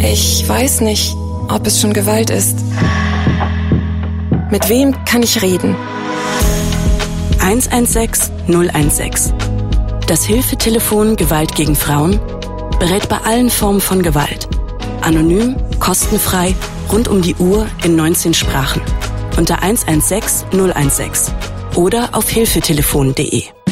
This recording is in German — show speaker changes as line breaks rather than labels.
Ich weiß nicht, ob es schon Gewalt ist. Mit wem kann ich reden?
116 016. Das Hilfetelefon Gewalt gegen Frauen berät bei allen Formen von Gewalt. Anonym, kostenfrei, rund um die Uhr in 19 Sprachen. Unter 116 016 oder auf hilfetelefon.de.